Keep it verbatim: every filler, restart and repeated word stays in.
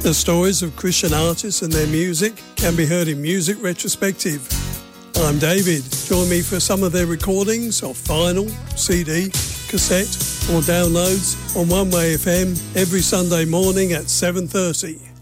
The stories of Christian artists and their music can be heard in Music Retrospective. I'm David. Join me for some of their recordings of vinyl, C D, cassette or downloads on One Way F M every Sunday morning at seven thirty.